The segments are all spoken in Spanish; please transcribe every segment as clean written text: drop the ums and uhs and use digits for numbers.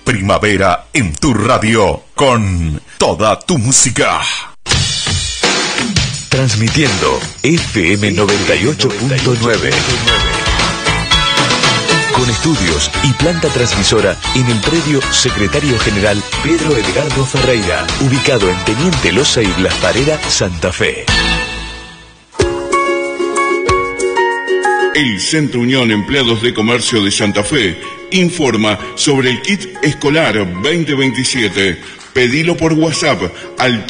Primavera en tu radio, con toda tu música. Transmitiendo FM 98.9. Con estudios y planta transmisora en el predio Secretario General Pedro Edgardo Ferreira, ubicado en Teniente Loza y Blas Parera, Santa Fe. El Centro Unión Empleados de Comercio de Santa Fe informa sobre el kit escolar 2027. Pedilo por WhatsApp al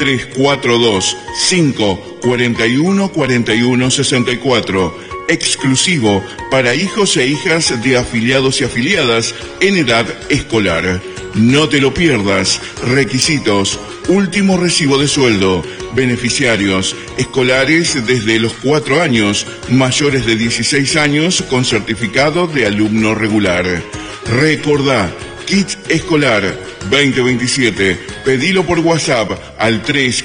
342-541-4164. Exclusivo para hijos e hijas de afiliados y afiliadas en edad escolar. No te lo pierdas. Requisitos: último recibo de sueldo. Beneficiarios: escolares desde los 4 años, mayores de 16 años con certificado de alumno regular. Recordá, kit escolar 2027. Pedilo por WhatsApp al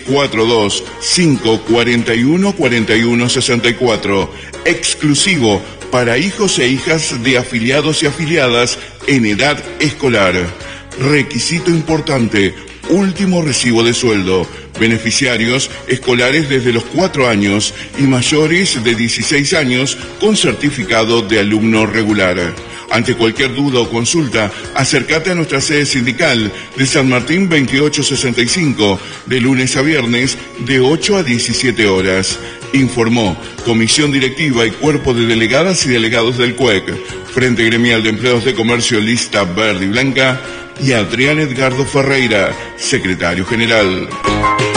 342-541-4164. Exclusivo para hijos e hijas de afiliados y afiliadas en edad escolar. Requisito importante: último recibo de sueldo. Beneficiarios: escolares desde los 4 años y mayores de 16 años con certificado de alumno regular. Ante cualquier duda o consulta, acércate a nuestra sede sindical de San Martín 2865, de lunes a viernes, de 8 a 17 horas. Informó Comisión Directiva y Cuerpo de Delegadas y Delegados del CUEC, Frente Gremial de Empleados de Comercio Lista Verde y Blanca, y Adrián Edgardo Ferreira, Secretario General.